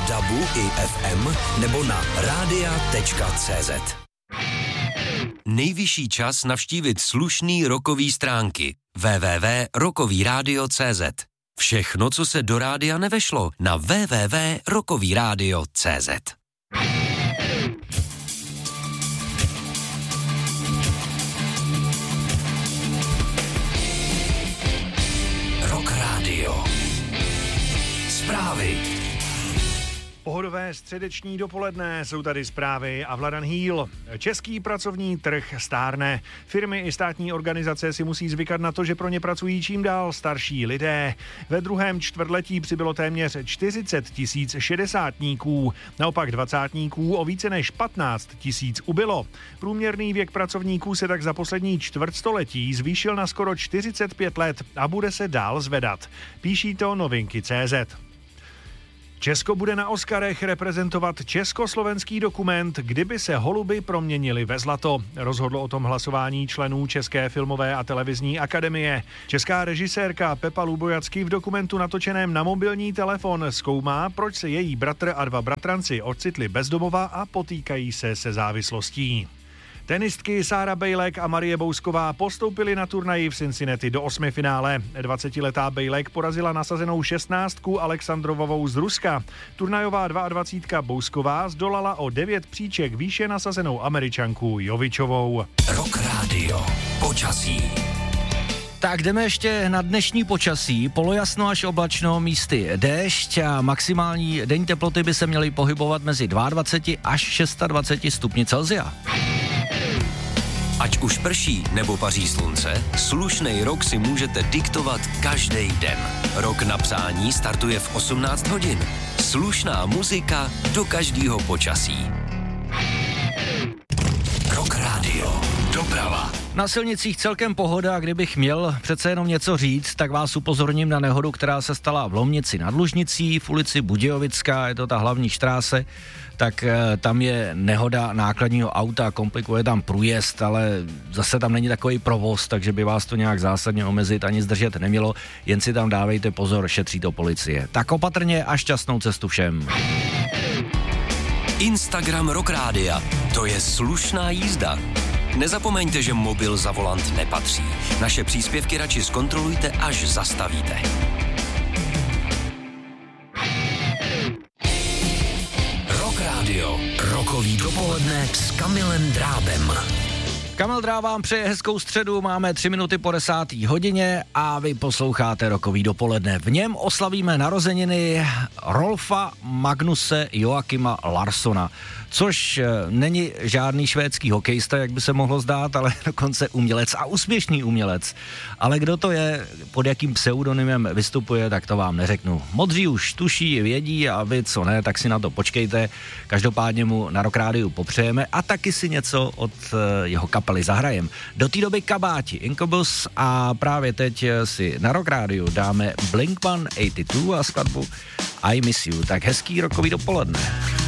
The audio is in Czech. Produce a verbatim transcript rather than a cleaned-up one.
dabu i ef em nebo na radia tečka cé zet. Nejvyšší čas navštívit slušný rockový stránky w w w tečka rockový rádio tečka cé zet. Všechno, co se do rádia nevešlo, na w w w tečka rockový rádio tečka cé zet. Rock Radio. Zprávy. Pohodové středeční dopoledne, jsou tady zprávy a Vladan Hýl. Český pracovní trh stárne. Firmy i státní organizace si musí zvykat na to, že pro ně pracují čím dál starší lidé. Ve druhém čtvrtletí přibylo téměř čtyřicet tisíc šedesátníků. Naopak dvacátníků o více než patnáct tisíc ubylo. Průměrný věk pracovníků se tak za poslední čtvrtstoletí zvýšil na skoro čtyřicet pět let a bude se dál zvedat. Píší to novinky tečka cé zet. Česko bude na Oscarech reprezentovat československý dokument Kdyby se holuby proměnily ve zlato. Rozhodlo o tom hlasování členů České filmové a televizní akademie. Česká režisérka Pepa Lubojacky v dokumentu natočeném na mobilní telefon zkoumá, proč se její bratr a dva bratranci ocitli bez domova a potýkají se se závislostí. Tenistky Sára Bejlek a Marie Bousková postoupily na turnaji v Cincinnati do osmifinále. dvacetiletá Bejlek porazila nasazenou šestnáctku Alexandrovovou z Ruska. Turnajová dvaadvacítka Bousková zdolala o devět příček výše nasazenou Američanku Jovičovou. Rock Radio. Počasí. Tak jdeme ještě na dnešní počasí. Polojasno až oblačno, místy déšť a maximální denní teploty by se měly pohybovat mezi dvacet dva až dvacet šest stupni Celsia. Ať už prší nebo paří slunce, slušnej rok si můžete diktovat každý den. Rok na přání startuje v osmnáct hodin. Slušná muzika do každého počasí. Rock Radio. Doprava. Na silnicích celkem pohoda, a kdybych měl přece jenom něco říct, tak vás upozorním na nehodu, která se stala v Lomnici nad Lužnicí, v ulici Budějovická, je to ta hlavní štráse, tak e, tam je nehoda nákladního auta, komplikuje tam průjezd, ale zase tam není takový provoz, takže by vás to nějak zásadně omezit ani zdržet nemělo, jen si tam dávejte pozor, šetří to policie. Tak opatrně a šťastnou cestu všem. Instagram Rock Rádia, to je slušná jízda. Nezapomeňte, že mobil za volant nepatří. Naše příspěvky radši zkontrolujte, až zastavíte. Rock Radio. Rockový dopoledne s Kamilem Drábem. Kamil Dráb vám přeje hezkou středu, máme tři minuty po desáté hodině a vy posloucháte Rockový dopoledne. V něm oslavíme narozeniny Rolfa Magnuse Joakima Larssona, což není žádný švédský hokejista, jak by se mohlo zdát, ale dokonce umělec a úspěšný umělec. Ale kdo to je, pod jakým pseudonymem vystupuje, tak to vám neřeknu. Modří už tuší, vědí a vy, co ne, tak si na to počkejte. Každopádně mu na Rock Rádiu popřejeme a taky si něco od jeho kapely zahrajem. Do té doby Kabáti, Incubus a právě teď si na Rock Rádiu dáme Blink one eighty two a skladbu I Miss You. Tak hezký rockový dopoledne.